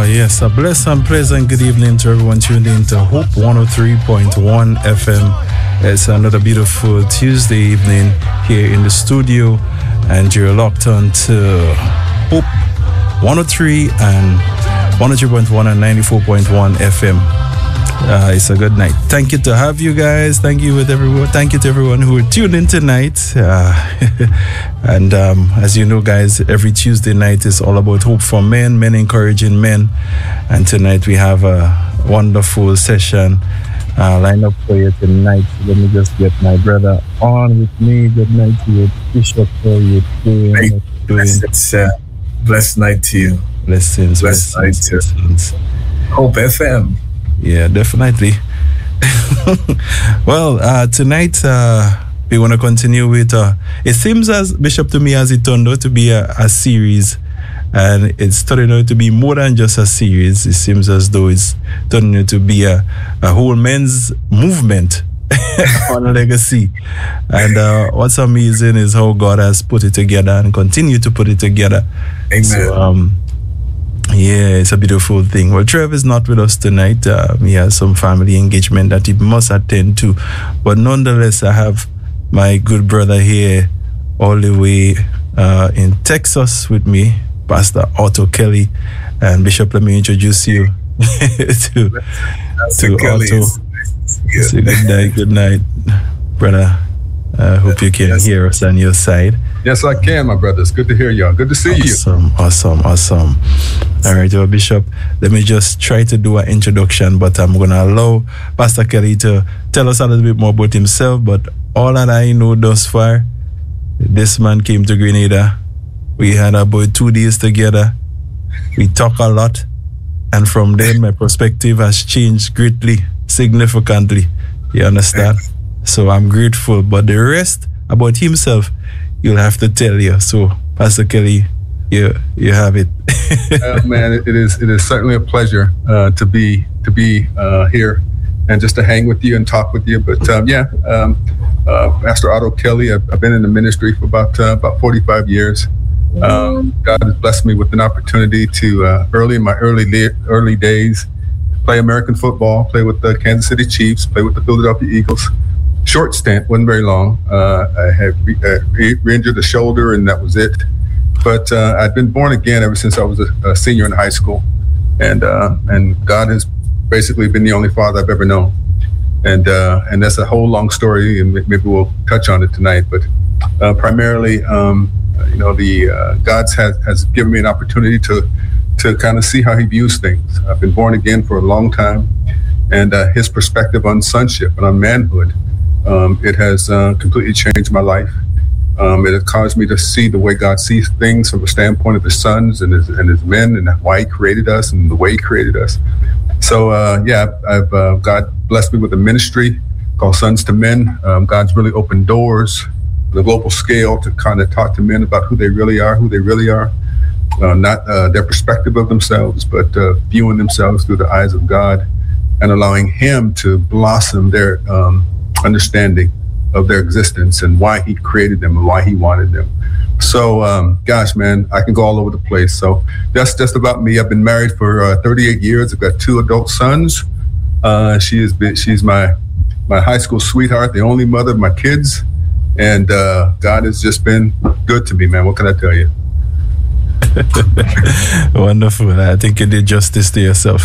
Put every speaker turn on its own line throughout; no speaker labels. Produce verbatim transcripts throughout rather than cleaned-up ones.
yes, a blessed and pleasant good evening to everyone tuned in to Hope one oh three point one F M. It's another beautiful Tuesday evening here in the studio, and you're locked on to Hope one oh three and one oh three point one and ninety-four point one F M. Uh, it's a good night. Thank you to have you guys. Thank you with everyone. Thank you to everyone who are tuned in tonight. Uh, and um, as you know, guys, every Tuesday night is all about hope for men, men encouraging men. And tonight we have a wonderful session uh, lined up for you tonight. Let me just get my brother on with me. Good night to you, Bishop. How are you doing?
Hey, blessed, uh, blessed night to you.
Blessings.
Blessed
blessings,
night to
blessings.
Hope F M.
Yeah, definitely. Well, uh, tonight uh, we want to continue with. Uh, it seems as Bishop to me as it turned out to be a, a series, and it's turning out to be more than just a series. It seems as though it's turning out to be a, a whole men's movement on legacy. And uh, what's amazing is how God has put it together and continue to put it together.
Amen.
So, um, yeah, it's a beautiful thing. Well, Trev is not with us tonight. Uh, he has some family engagement that he must attend to. But nonetheless, I have my good brother here all the way uh, in Texas with me, Pastor Otto Kelly. And Bishop, let me introduce you to, to Otto. Yeah. So good night, good night, brother. I uh, hope you can yes. hear us on your side.
Yes, I can, my brothers. Good to hear y'all. Good to see
awesome,
you.
Awesome, awesome, awesome. All right, well, Bishop, let me just try to do an introduction, but I'm going to allow Pastor Kelly to tell us a little bit more about himself. But all that I know thus far, this man came to Grenada. We had about two days together. We talk a lot. And from then, my perspective has changed greatly, significantly. You understand? So I'm grateful. But the rest about himself, you'll have to tell you. So, Pastor Kelly, you you have it.
uh, man, it, it is it is certainly a pleasure uh, to be to be uh, here and just to hang with you and talk with you. But um, yeah, um, uh, Pastor Otto Kelly, I've, I've been in the ministry for about uh, about forty-five years. Um, God has blessed me with an opportunity to uh, early in my early early days play American football, play with the Kansas City Chiefs, play with the Philadelphia Eagles. Short stint, wasn't very long. Uh, I had re- uh, re-injured the shoulder, and that was it. But uh, I'd been born again ever since I was a, a senior in high school, and uh, and God has basically been the only father I've ever known. And uh, and that's a whole long story, and maybe we'll touch on it tonight. But uh, primarily, um, you know, the uh, God's has has given me an opportunity to to kind of see how He views things. I've been born again for a long time, and uh, His perspective on sonship and on manhood. Um, it has uh, completely changed my life. Um, it has caused me to see the way God sees things from a standpoint of His sons and His, and his men, and why He created us and the way He created us. So, uh, yeah, I've uh, God blessed me with a ministry called Sons to Men. Um, God's really opened doors on a global scale to kind of talk to men about who they really are, who they really are, uh, not uh, their perspective of themselves, but uh, viewing themselves through the eyes of God and allowing Him to blossom their um, understanding of their existence and why He created them and why He wanted them. So, um, gosh, man, I can go all over the place. So that's just about me. I've been married for uh, thirty-eight years. I've got two adult sons. Uh, she is she's my my high school sweetheart, the only mother of my kids, and uh, God has just been good to me, man. What can I tell you?
Wonderful. I think you did justice to yourself.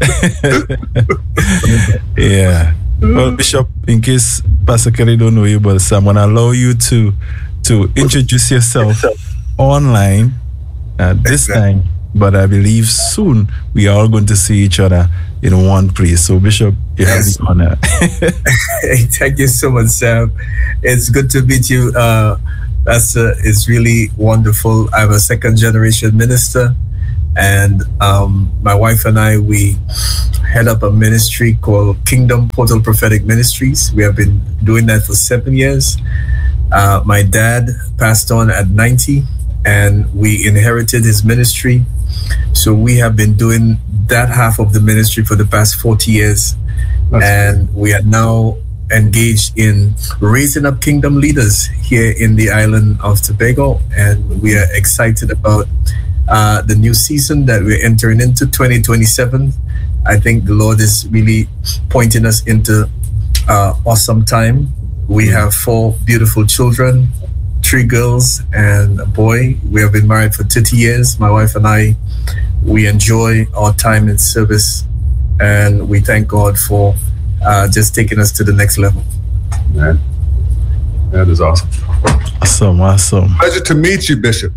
Yeah. Well, Bishop, in case Pastor Kelly don't know you, but I'm going to allow you to to introduce yourself online at this time. But I believe soon we are all going to see each other in one place. So, Bishop, you yes. have the honor.
Hey, thank you so much, Sam. It's good to meet you. Uh, that's uh, it's really wonderful. I'm a second generation minister. And um, my wife and I, we head up a ministry called Kingdom Portal Prophetic Ministries. We have been doing that for seven years. Uh, my dad passed on at ninety, and we inherited his ministry. So we have been doing that half of the ministry for the past forty years. That's and great. We are now engaged in raising up kingdom leaders here in the island of Tobago, and we are excited about uh, the new season that we're entering into, twenty twenty-seven. I think the Lord is really pointing us into uh, awesome time. We have four beautiful children, three girls and a boy. We have been married for thirty years. My wife and I, we enjoy our time in service, and we thank God for uh, just taking us to the next level.
Man, that is awesome.
Awesome, awesome.
Pleasure to meet you, Bishop.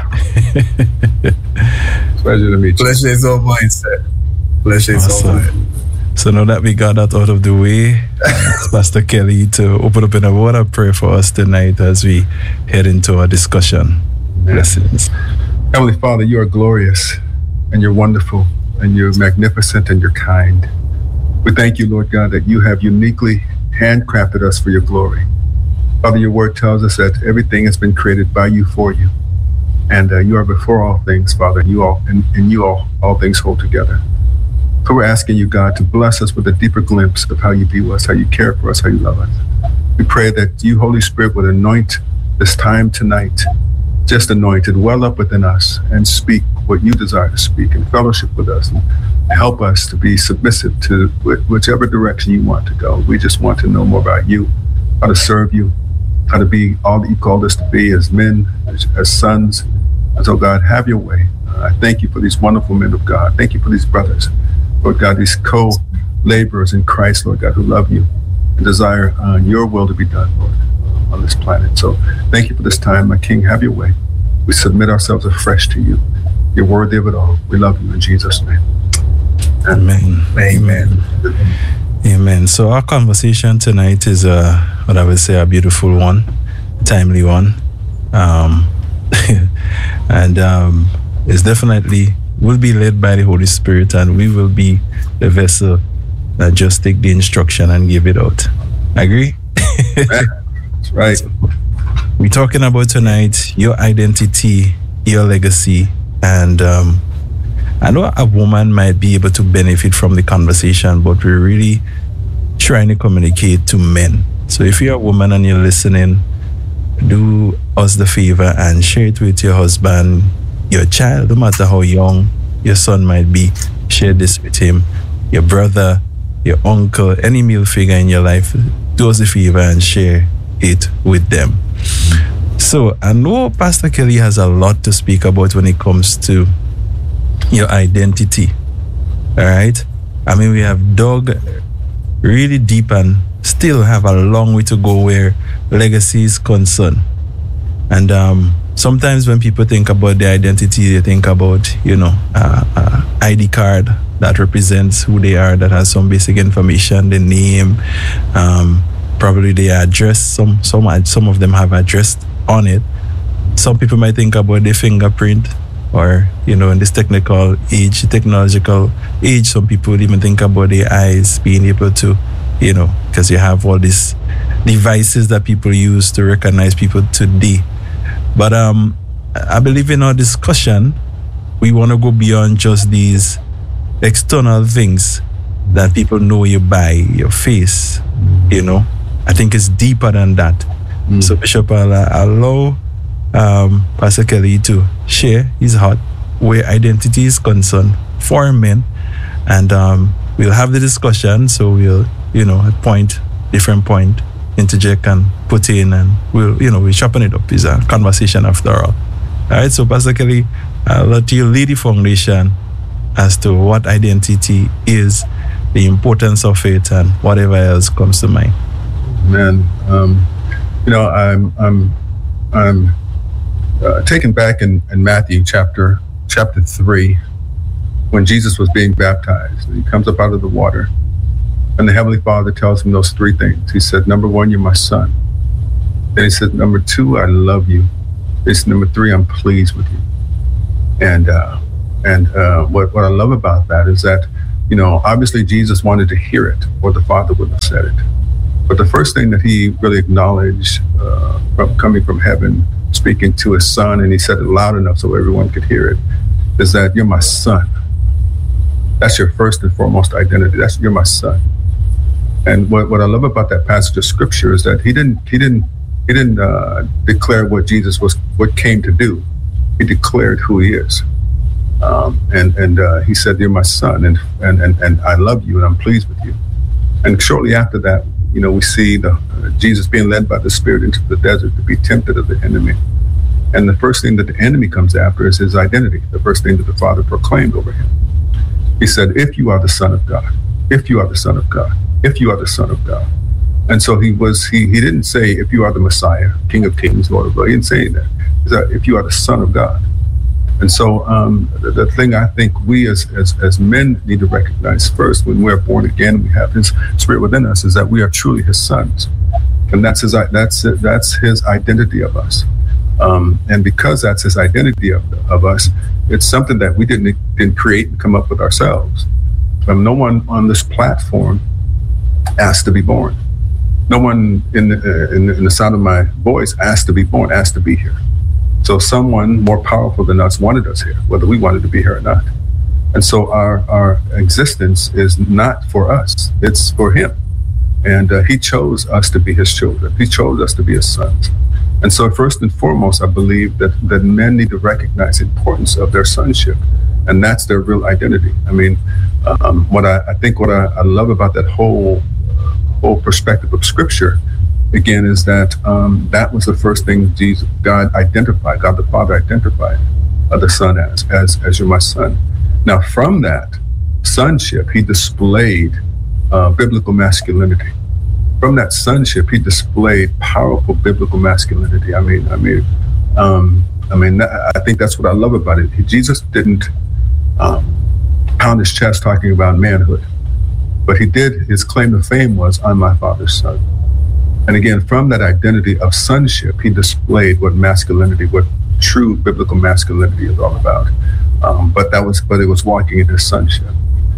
Pleasure to meet you.
Pleasure is all mine, sir. Pleasure is
Awesome.
all mine.
So now that we got that out of the way, uh, Pastor Kelly to open up in a word of prayer for us tonight as we head into our discussion. Blessings.
Heavenly Father, you are glorious, and you're wonderful, and you're magnificent, and you're kind. We thank you, Lord God, that you have uniquely handcrafted us for your glory. Father, your word tells us that everything has been created by you, for you. And uh, you are before all things, Father, and you all, and, and you all, all things hold together. So we're asking you, God, to bless us with a deeper glimpse of how you view us, how you care for us, how you love us. We pray that you, Holy Spirit, would anoint this time tonight, just anoint it well up within us, and speak what you desire to speak, and fellowship with us, and help us to be submissive to whichever direction you want to go. We just want to know more about you, how to serve you, how to be all that you called us to be as men, as, as sons. And so, God, have your way. Uh, I thank you for these wonderful men of God. Thank you for these brothers, Lord God, these co-laborers in Christ, Lord God, who love you and desire uh, your will to be done, Lord, on this planet. So thank you for this time, my King. Have your way. We submit ourselves afresh to you. You're worthy of it all. We love you in Jesus' name.
Amen.
Amen.
Amen. Amen. So our conversation tonight is uh, what I would say a beautiful one, timely one, um, and um, it's definitely will be led by the Holy Spirit, and we will be the vessel that just take the instruction and give it out. Agree?
That's right.
So we're talking about tonight your identity, your legacy, and um, I know a woman might be able to benefit from the conversation, but we're really trying to communicate to men. So if you're a woman and you're listening, do us the favor and share it with your husband, your child, no matter how young your son might be. Share this with him, your brother, your uncle, any male figure in your life. Do us the favor and share it with them. So I know Pastor Kelly has a lot to speak about when it comes to your identity. All right. I mean, we have dug really deep and still have a long way to go where legacy is concerned. And um, sometimes when people think about their identity, they think about, you know, uh, uh, I D card that represents who they are, that has some basic information, the name, um, probably their address. Some, some, some of them have address on it. Some people might think about their fingerprint, or, you know, in this technical age, technological age, some people would even think about their eyes being able to, you know, because you have all these devices that people use to recognize people today. But um, I believe in our discussion, we want to go beyond just these external things that people know you by, your face, you know. I think it's deeper than that. Mm. So Bishop, I'll uh, allow um, Pastor Kelly to share his heart where identity is concerned for men, and um, we'll have the discussion. So we'll, you know, at point, different point, interject and put in, and we'll, you know, we're chopping it up. It's a conversation after all. All right, so Pastor Kelly, I'll let you lead the foundation as to what identity is, the importance of it, and whatever else comes to mind.
Man, um, you know, I'm I'm I'm uh, taken back in, in Matthew chapter chapter three, when Jesus was being baptized, and he comes up out of the water, and the Heavenly Father tells him those three things. He said, number one, you're my son. Then he said, number two, I love you. It's number three, I'm pleased with you. And uh, and uh, what what I love about that is that, you know, obviously Jesus wanted to hear it, or the Father would have said it. But the first thing that he really acknowledged uh, from coming from heaven, speaking to his son, and he said it loud enough so everyone could hear it, is that you're my son. That's your first and foremost identity. That's you're my son. And what, what I love about that passage of scripture is that he didn't he didn't he didn't uh, declare what Jesus was what came to do. He declared who he is. Um, and and uh, he said, "You're my son, and, and and and I love you, and I'm pleased with you." And shortly after that, you know, we see the uh, Jesus being led by the Spirit into the desert to be tempted of the enemy. And the first thing that the enemy comes after is his identity. The first thing that the Father proclaimed over him. He said, "If you are the Son of God, if you are the Son of God, if you are the Son of God." And so he was. He he didn't say, "If you are the Messiah, King of Kings, Lord of Lords." He didn't say that. He said, "If you are the Son of God." And so um, the, the thing I think we as, as as men need to recognize first when we're born again, we have His Spirit within us, is that we are truly His sons, and that's his that's that's His identity of us. Um, and because that's His identity of, of us, it's something that we didn't didn't create and come up with ourselves. Um, no one on this platform asked to be born. No one in the, uh, in, the, in the sound of my voice asked to be born, asked to be here. So someone more powerful than us wanted us here, whether we wanted to be here or not. And so our, our existence is not for us, it's for Him. And uh, He chose us to be His children. He chose us to be His sons. And so first and foremost, I believe that, that men need to recognize the importance of their sonship. And that's their real identity. I mean, um, what I, I think what I, I love about that whole, whole perspective of Scripture, again, is that um, that was the first thing Jesus, God identified, God the Father identified uh, the Son as, as, as you're my son. Now, from that sonship, He displayed uh, biblical masculinity. From that sonship, He displayed powerful biblical masculinity. I mean, I mean, um, I mean, I think that's what I love about it. He, Jesus didn't um, pound his chest talking about manhood, but He did. His claim to fame was, "I'm my Father's son." And again, from that identity of sonship, He displayed what masculinity, what true biblical masculinity is all about. Um, but that was, but it was walking in His sonship.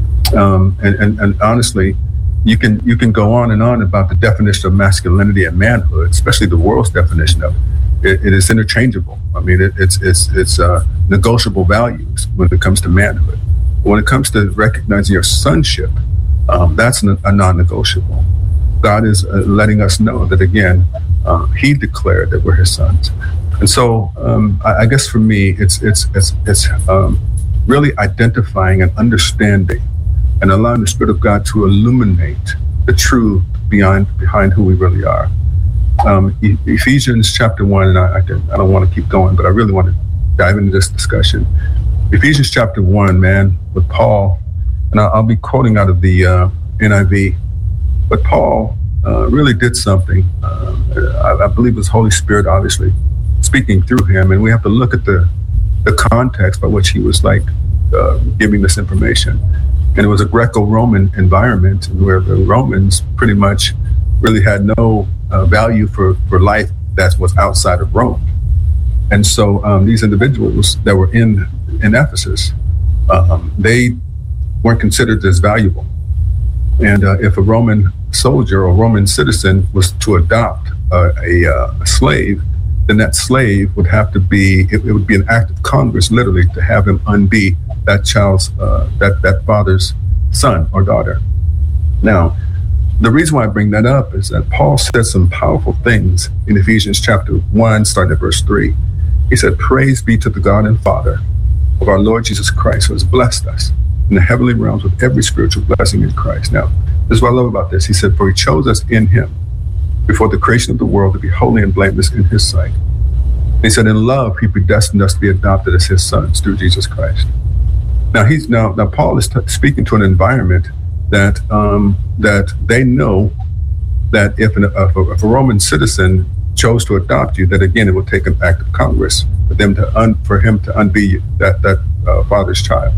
Um, and, and, and honestly, you can you can go on and on about the definition of masculinity and manhood, especially the world's definition of it. It, it is interchangeable. I mean, it, it's it's it's uh, negotiable values when it comes to manhood. But when it comes to recognizing your sonship, um, that's a, a non-negotiable. God is uh, letting us know that, again, uh, He declared that we're His sons. And so um, I, I guess for me, it's it's it's, it's um, really identifying and understanding and allowing the Spirit of God to illuminate the truth beyond behind who we really are. Um, e- Ephesians chapter one, and I, I, can, I don't want to keep going, but I really want to dive into this discussion. Ephesians chapter one, man, with Paul, and I'll, I'll be quoting out of the uh, N I V. But Paul uh, really did something. Uh, I, I believe it was Holy Spirit, obviously, speaking through him. And we have to look at the the context by which he was like uh, giving this information. And it was a Greco-Roman environment where the Romans pretty much really had no uh, value for, for life that was outside of Rome. And so um, these individuals that were in, in Ephesus, um, they weren't considered as valuable. And uh, if a Roman soldier or Roman citizen was to adopt uh, a, uh, a slave, then that slave would have to be, it, it would be an act of Congress, literally, to have him unbe that child's, uh, that, that father's son or daughter. Now, the reason why I bring that up is that Paul said some powerful things in Ephesians chapter one, starting at verse three. He said, "Praise be to the God and Father of our Lord Jesus Christ, who has blessed us in the heavenly realms with every spiritual blessing in Christ." Now, this is what I love about this. He said, "For He chose us in Him before the creation of the world to be holy and blameless in His sight." And He said, "In love, He predestined us to be adopted as His sons through Jesus Christ." Now, he's now, now Paul is t- speaking to an environment that um, that they know that if, an, if, a, if a Roman citizen chose to adopt you, that again, it would take an act of Congress for them to un, for him to unbe that that uh, father's child.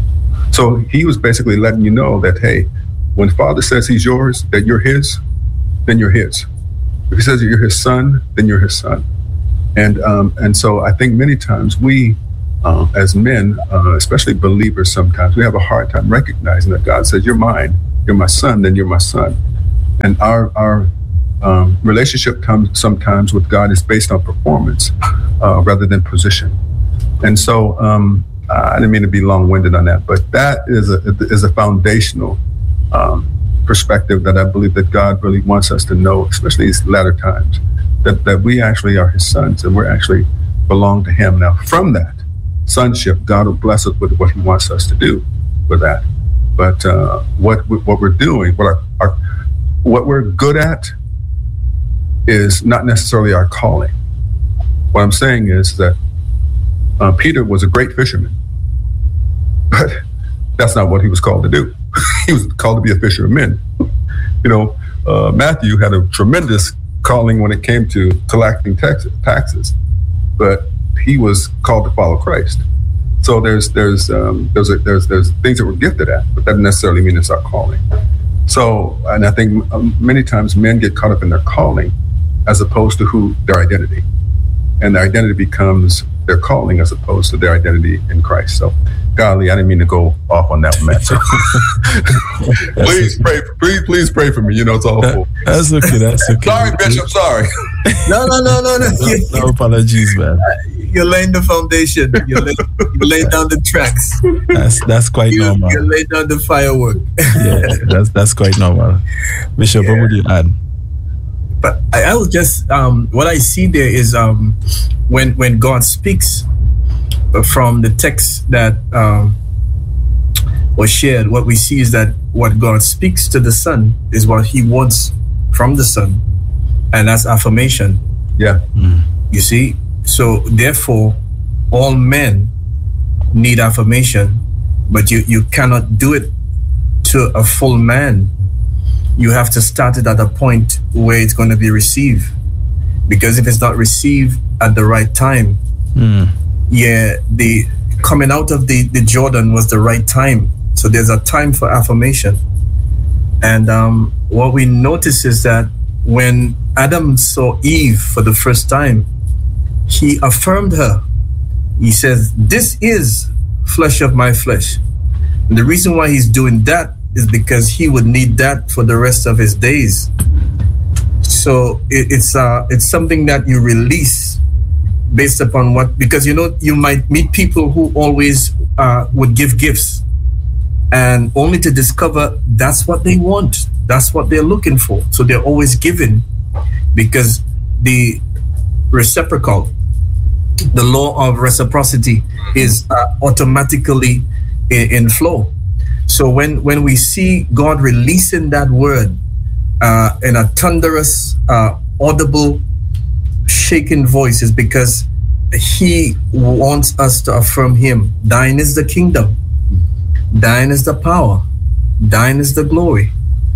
So he was basically letting you know that, hey, when Father says He's yours, that you're His, then you're His. If He says that you're His son, then you're His son. And um, and so I think many times we, uh, as men, uh, especially believers, sometimes we have a hard time recognizing that God says, "You're mine, you're my son, then you're my son." And our our um, relationship comes sometimes with God is based on performance uh, rather than position. And so um, I didn't mean to be long-winded on that, but that is a is a foundational um, perspective that I believe that God really wants us to know, especially these latter times, that, that we actually are his sons and we're actually belong to him. Now, from that sonship, God will bless us with what he wants us to do with that. But uh, what what we're doing, what our, our what we're good at is not necessarily our calling. What I'm saying is that uh, Peter was a great fisherman, but that's not what he was called to do. He was called to be a fisher of men. You know, uh, Matthew had a tremendous calling when it came to collecting tax- taxes, but he was called to follow Christ. So there's there's um, there's, a, there's there's things that we're gifted at, but that doesn't necessarily mean it's our calling. So, and I think um, many times men get caught up in their calling as opposed to who their identity, and their identity becomes their calling as opposed to their identity in Christ. So, golly, I didn't mean to go off on that one, Matt. So please pray, for, please, please pray for me. You know, it's awful.
That's okay. That's okay.
Sorry, Bishop. Sorry.
No, no, no, no, no.
No, no apologies, man.
You're laying the foundation. You're laying, you're laying down the tracks.
That's that's quite
you,
normal.
You're laying down the firework.
Yeah, that's that's quite normal. Bishop, yeah. What would you add?
But I, I was just um, what I see there is um, when when God speaks from the text that um, was shared. What we see is that what God speaks to the Son is what He wants from the Son, and that's affirmation.
Yeah.
Mm.
You see. So therefore, all men need affirmation, but you, you cannot do it to a full man. You have to start it at a point where it's going to be received. Because if it's not received at the right time,
mm.
yeah, the coming out of the, the Jordan was the right time. So there's a time for affirmation. And um, what we notice is that when Adam saw Eve for the first time, he affirmed her. He says, this is flesh of my flesh. And the reason why he's doing that is because he would need that for the rest of his days. So it, it's uh, it's something that you release based upon what, because you know, you might meet people who always uh, would give gifts, and only to discover that's what they want. That's what they're looking for. So they're always giving, because the reciprocal, the law of reciprocity is uh, automatically in, in flow. So when, when we see God releasing that word uh, in a thunderous, uh, audible, shaking voice, is because he wants us to affirm him. Thine is the kingdom. Thine is the power. Thine is the glory.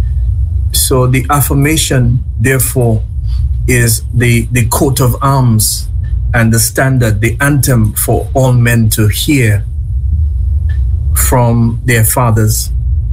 So the affirmation, therefore, is the, the coat of arms and the standard, the anthem for all men to hear from their fathers.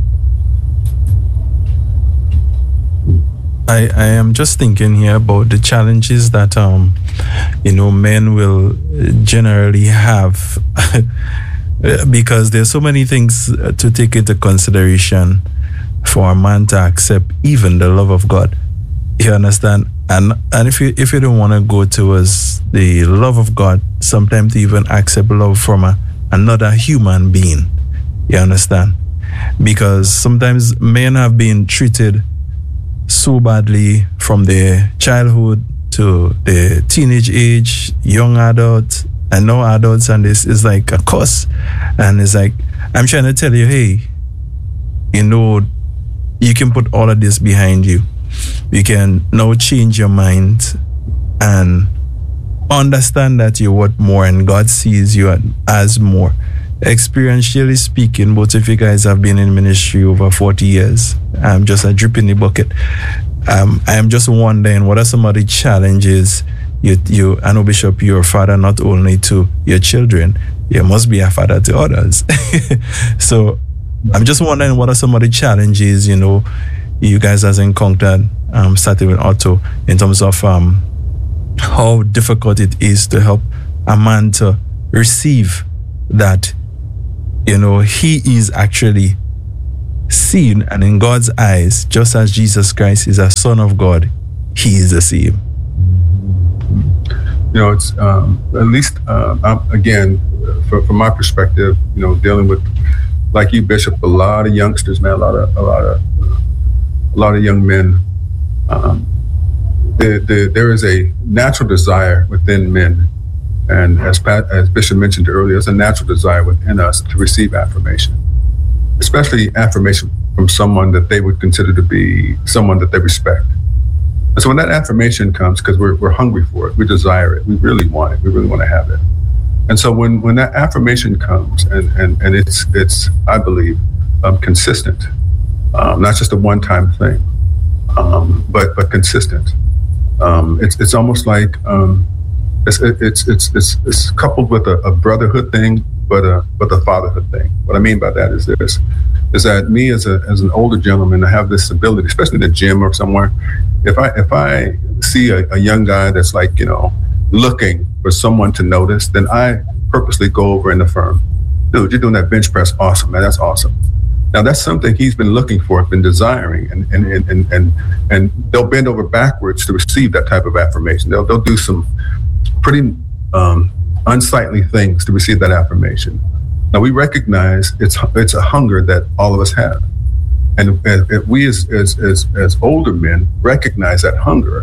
I, I am just thinking here about the challenges that um you know men will generally have because there's so many things to take into consideration for a man to accept even the love of God. You understand? And and if you if you don't want to go towards the love of God, sometimes to even accept love from a, another human being. You understand? Because sometimes men have been treated so badly from their childhood to the teenage age, young adult, and now adults, and this is like a curse. And it's like, I'm trying to tell you, hey, you know, you can put all of this behind you. You can now change your mind and understand that you're worth more, and God sees you as more. Experientially speaking, both of you guys have been in ministry over forty years. I'm just a drip in the bucket. Um, I am just wondering, what are some of the challenges you, you, I know, Bishop, you're a father not only to your children, you must be a father to others. So I'm just wondering, what are some of the challenges, you know, you guys has encountered, um, starting with Otto, in terms of um, how difficult it is to help a man to receive that, you know, he is actually seen, and in God's eyes, just as Jesus Christ is a son of God, he is the same.
You know, it's um, at least, uh, I'm, again, from, from my perspective, you know, dealing with, like you, Bishop, a lot of youngsters, man, a lot of, a lot of a lot of young men, um, the, the, there is a natural desire within men, and as Pat, as Bishop mentioned earlier, there's a natural desire within us to receive affirmation, especially affirmation from someone that they would consider to be someone that they respect. And so when that affirmation comes, because we're, we're hungry for it, we desire it, we really want it, we really want to have it. And so when, when that affirmation comes, and, and, and it's, it's, I believe, um, consistent, um, not just a one-time thing, um, but, but consistent. Um, it's, it's almost like, um, it's, it's, it's, it's, it's coupled with a, a brotherhood thing, but a, but a fatherhood thing. What I mean by that is this, is that me as a, as an older gentleman, I have this ability, especially in the gym or somewhere, if I, if I see a, a young guy that's like, you know, looking for someone to notice, then I purposely go over and affirm, dude, you're doing that bench press awesome, man, that's awesome. Now that's something he's been looking for, been desiring, and and and and, and they'll bend over backwards to receive that type of affirmation. They'll they'll do some pretty um, unsightly things to receive that affirmation. Now we recognize it's it's a hunger that all of us have, and if, if we as, as as as older men recognize that hunger,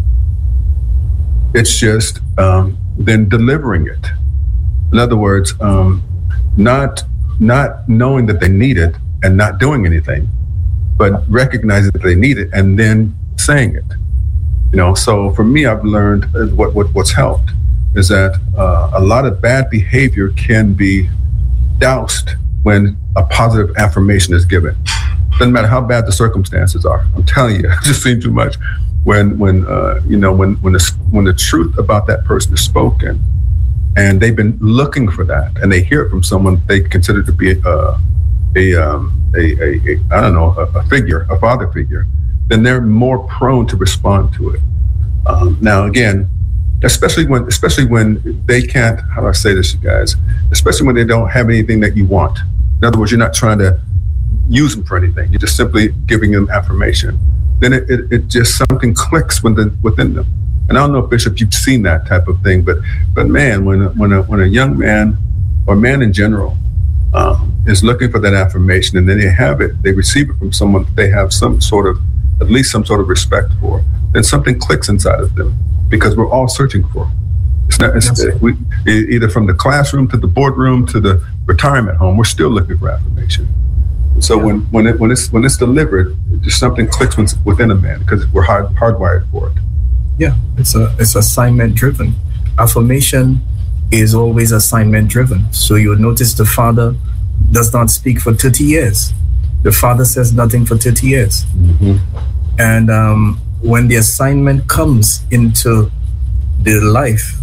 it's just um, then delivering it. In other words, um, not not knowing that they need it and not doing anything, but recognizing that they need it and then saying it. You know, so for me, I've learned what, what what's helped is that uh, a lot of bad behavior can be doused when a positive affirmation is given. Doesn't matter how bad the circumstances are. I'm telling you, I've just seen too much. When when uh, you know when when the when the truth about that person is spoken, and they've been looking for that, and they hear it from someone they consider to be a a um, a, a, a I don't know a, a figure, a father figure, then they're more prone to respond to it. Um, now again, especially when especially when they can't. How do I say this, you guys? Especially when they don't have anything that you want. In other words, you're not trying to use them for anything. You're just simply giving them affirmation. Then it, it, it just something clicks within within them. And I don't know, Bishop, you've seen that type of thing, but but man, when a, when a when a young man or man in general um, is looking for that affirmation, and then they have it, they receive it from someone that they have some sort of, at least some sort of respect for, then something clicks inside of them, because we're all searching for it. It's not it's, yes. we, either from the classroom to the boardroom to the retirement home, we're still looking for affirmation. So yeah. when when it when it's when it's delivered, just something clicks within a man because we're hard hardwired for it.
Yeah, it's a it's assignment driven. Affirmation is always assignment driven. So you'll notice the father does not speak for thirty years. The father says nothing for thirty years. Mm-hmm. And um, when the assignment comes into the life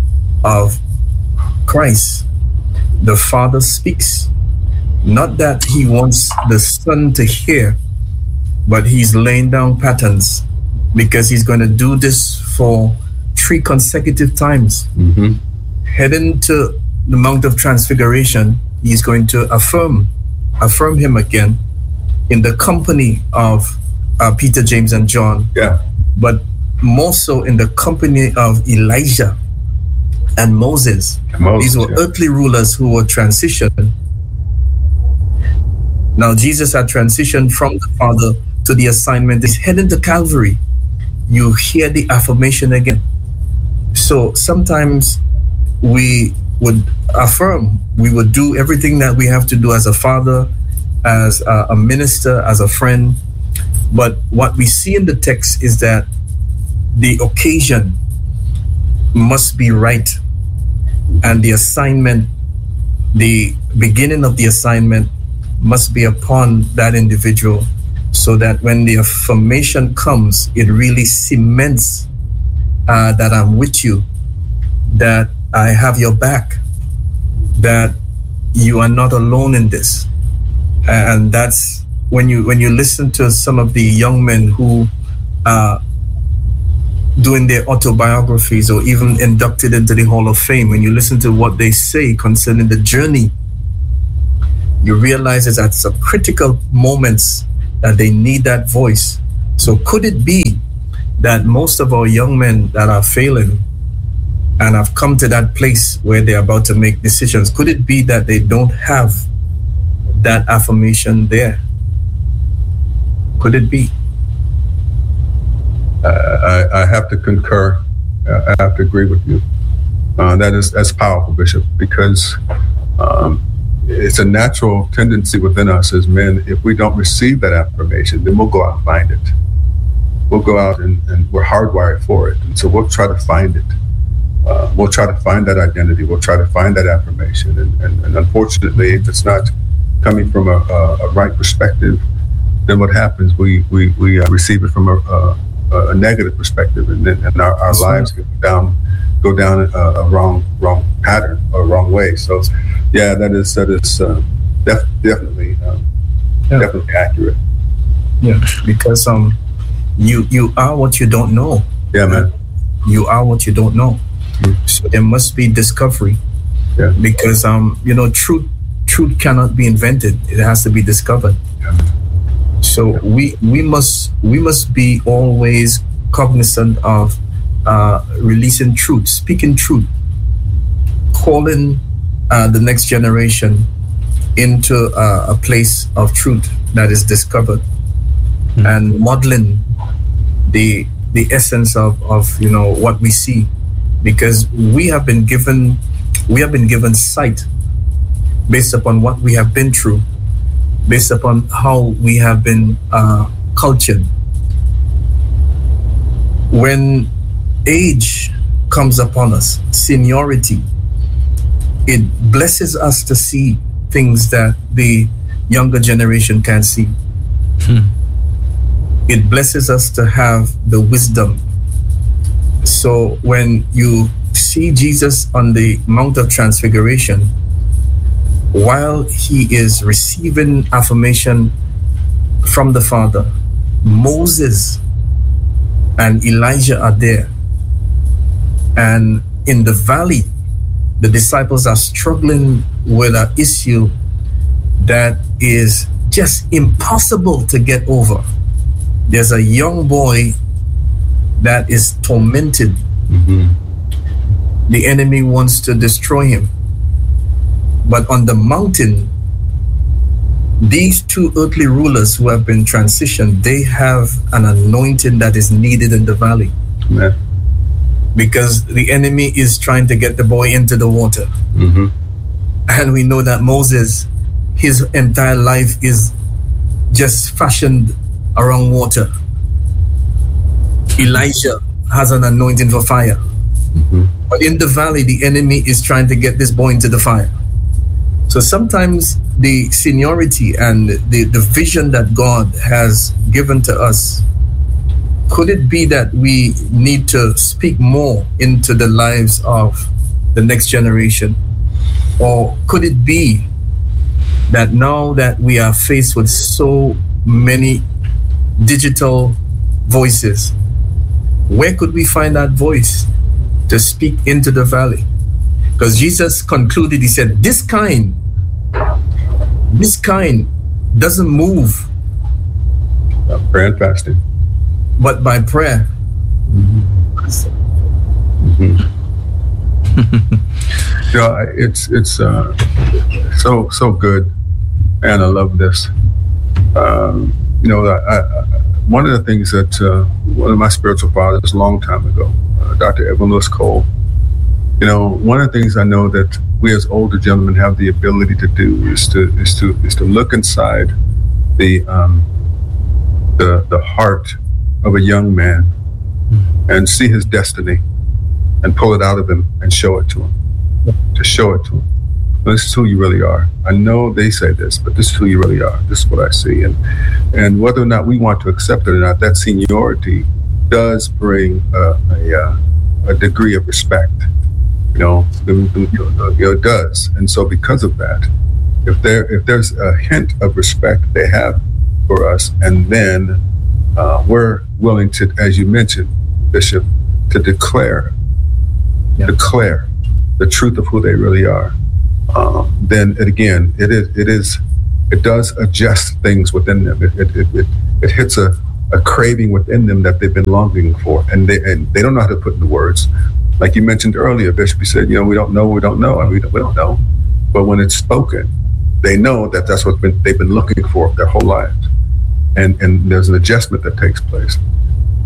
of Christ, the father speaks. Not that he wants the son to hear, but he's laying down patterns because he's going to do this for three consecutive times. Mm-hmm. Heading to the Mount of Transfiguration, he's going to affirm, affirm him again in the company of uh, Peter, James, and John.
Yeah.
But more so in the company of Elijah and Moses. Moses These were yeah. earthly rulers who were transitioned. Now, Jesus had transitioned from the Father to the assignment. He's heading to Calvary. You hear the affirmation again. So sometimes we would affirm, we would do everything that we have to do as a father, as a, a minister, as a friend. But what we see in the text is that the occasion must be right. And the assignment, the beginning of the assignment must be upon that individual, so that when the affirmation comes, it really cements uh, that I'm with you, that I have your back, that you are not alone in this. And that's when you when you listen to some of the young men who are doing their autobiographies or even inducted into the Hall of Fame, when you listen to what they say concerning the journey, you realize it's at some critical moments that they need that voice. So could it be that most of our young men that are failing and have come to that place where they're about to make decisions, could it be that they don't have that affirmation there? Could it be?
uh, I, I have to concur. Uh, I have to agree with you. Uh, that is that's powerful, Bishop, because um, it's a natural tendency within us as men. If we don't receive that affirmation, then we'll go out and find it. We'll go out and, and we're hardwired for it, and so we'll try to find it. Uh, we'll try to find that identity. We'll try to find that affirmation, and, and, and unfortunately, if it's not coming from a, a, a right perspective, then what happens? We we we uh, receive it from a, a, a negative perspective, and then and our, our lives go down go down a, a wrong wrong pattern or wrong way. So, yeah, that is that is uh, def- definitely um,
yeah.
definitely accurate.
Yeah, because um, you you are what you don't know.
Yeah, man.
You are what you don't know. Mm-hmm. So there must be discovery.
Yeah.
Because um, you know, truth truth cannot be invented. It has to be discovered.
Yeah.
So we we must we must be always cognizant of uh, releasing truth, speaking truth, calling uh, the next generation into uh, a place of truth that is discovered, mm-hmm. and modeling the the essence of, of you know what we see, because we have been given we have been given sight based upon what we have been through, based upon how we have been uh, cultured. When age comes upon us, seniority, it blesses us to see things that the younger generation can't see. Hmm. It blesses us to have the wisdom. So when you see Jesus on the Mount of Transfiguration, while he is receiving affirmation from the Father, Moses and Elijah are there. And in the valley, the disciples are struggling with an issue that is just impossible to get over. There's a young boy that is tormented. Mm-hmm. The enemy wants to destroy him. But on the mountain, these two earthly rulers who have been transitioned, they have an anointing that is needed in the valley.
Amen.
Because the enemy is trying to get the boy into the water. Mm-hmm. And we know that Moses, his entire life is just fashioned around water. Elijah has an anointing for fire. Mm-hmm. But in the valley, the enemy is trying to get this boy into the fire. So sometimes the seniority and the, the vision that God has given to us, could it be that we need to speak more into the lives of the next generation? Or could it be that now that we are faced with so many digital voices, where could we find that voice to speak into the valley? Because Jesus concluded, he said, this kind, this kind doesn't move.
Uh, prayer and fasting.
But by prayer.
Mm-hmm. You know, it's it's uh, so so good, and I love this. Um, you know, I, I, one of the things that uh, one of my spiritual fathers a long time ago, uh, Doctor Edwin Lewis Cole, you know, one of the things I know that we as older gentlemen have the ability to do is to is to is to look inside the um, the the heart of a young man and see his destiny and pull it out of him and show it to him. To show it to him. This is who you really are. I know they say this, but this is who you really are. This is what I see. And and whether or not we want to accept it or not, that seniority does bring uh, a, a degree of respect. You know, it does. And so because of that, if there if there's a hint of respect they have for us, and then uh, we're willing to, as you mentioned, Bishop, to declare, yeah. declare the truth of who they really are, um, then it, again, it is, it is, it does adjust things within them. It it it, it hits a, a craving within them that they've been longing for, and they and they don't know how to put into words. Like you mentioned earlier, Bishop, you said, you know, we don't know, we don't know, I mean, we don't, we don't know. But when it's spoken, they know that that's what been, they've been looking for their whole lives. And and there's an adjustment that takes place.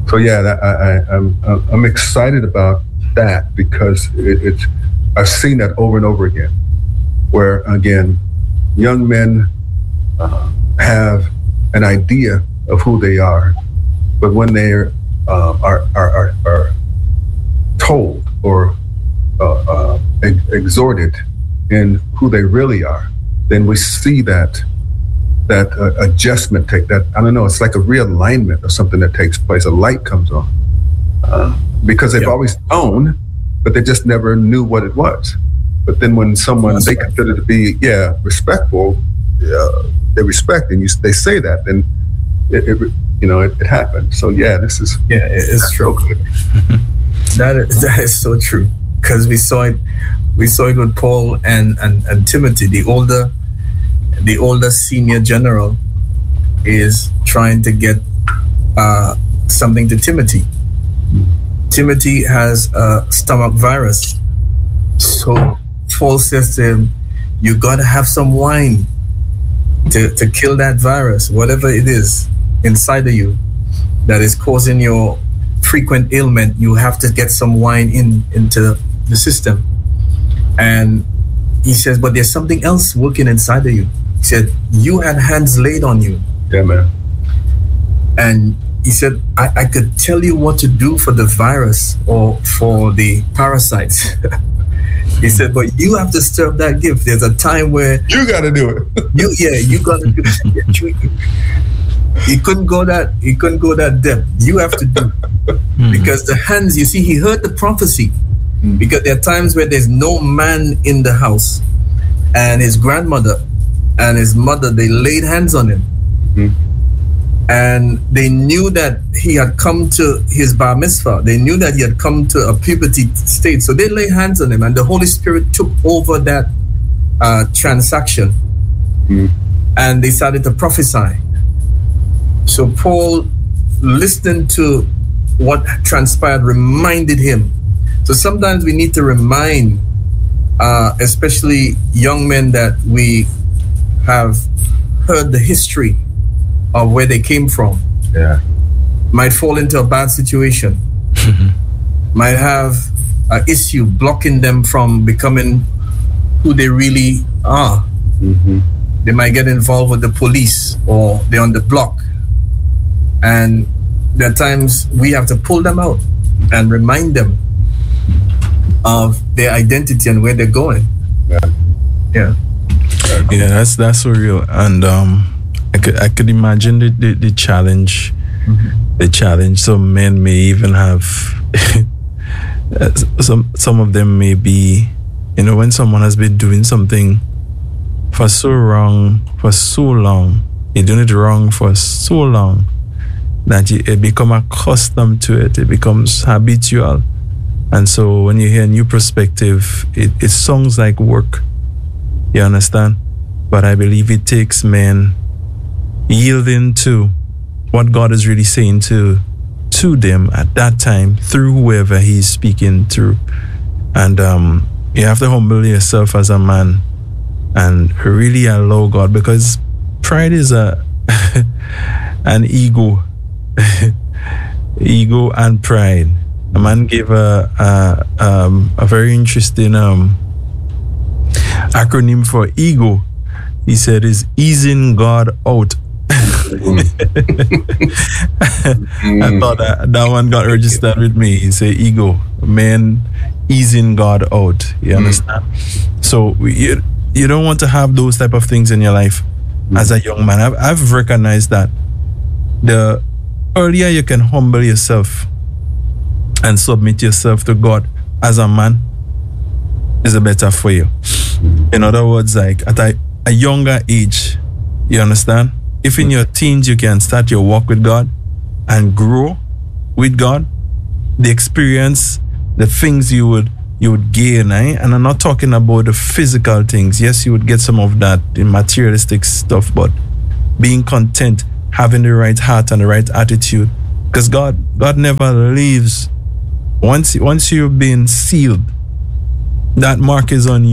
so yeah, that, I, I, I'm I'm excited about that because it, it's I've seen that over and over again, where again, young men uh, have an idea of who they are, but when they uh, are, are are are told or uh, uh, ex- exhorted in who they really are, then we see that that uh, adjustment take that, I don't know, it's like a realignment or something that takes place. A light comes on uh, because they've yeah. always known, but they just never knew what it was. But then when someone That's they right. consider to be, yeah, respectful, uh, they respect and you, they say that, then it, it you know, it, it happens. So yeah, this is
yeah, it's true. that is, that is so true because we saw it, we saw it with Paul and and, and Timothy, the older. The older senior general is trying to get uh, something to Timothy. Timothy has a stomach virus. So Paul says to him, you got to have some wine to, to kill that virus, whatever it is inside of you that is causing your frequent ailment. You have to get some wine in into the system. And he says, but there's something else working inside of you. He said, you had hands laid on you.
Yeah, man.
And he said, I, I could tell you what to do for the virus or for the parasites. He said, but you have to stir up that gift. There's a time where
you got to do it.
you, yeah, you got to do it. He couldn't go that. He couldn't go that depth. You have to do it. Because the hands. You see, he heard the prophecy. Because there are times where there's no man in the house, and his grandmother and his mother, they laid hands on him. Mm-hmm. And they knew that he had come to his bar mitzvah. They knew that he had come to a puberty state. So they laid hands on him and the Holy Spirit took over that uh, transaction. Mm-hmm. And they started to prophesy. So Paul, listening to what transpired, reminded him. So sometimes we need to remind, uh, especially young men, that we have heard the history of where they came from.
Yeah.
Might fall into a bad situation. Mm-hmm. Might have an issue blocking them from becoming who they really are. Mm-hmm. They might get involved with the police or they're on the block. And there are times we have to pull them out and remind them of their identity and where they're going. Yeah. Yeah.
Yeah, that's that's so real, and um, I could I could imagine the the, the challenge, mm-hmm. the challenge. Some men may even have, some some of them may be, you know, when someone has been doing something for so wrong for so long, you're doing it wrong for so long that you it become accustomed to it. It becomes habitual, and so when you hear a new perspective, it, it sounds like work. You understand? But I believe it takes men yielding to what God is really saying to to them at that time through whoever He's speaking through. And um, you have to humble yourself as a man and really allow God, because pride is a an ego, ego and pride. A man gave a a, um, a very interesting um. acronym for ego. He said is easing God out. Mm. I thought that, that one got registered with me. He said ego, man, easing God out. You understand? Mm. So you, you don't want to have those type of things in your life mm. as a young man. I've, I've recognized that the earlier you can humble yourself and submit yourself to God as a man, is the better for you. In other words, like at a, a younger age, you understand? If in your teens you can start your walk with God and grow with God, the experience, the things you would you would gain, eh? And I'm not talking about the physical things. Yes, you would get some of that in materialistic stuff, but being content, having the right heart and the right attitude, because God God never leaves. Once once you've been sealed, that mark is on you.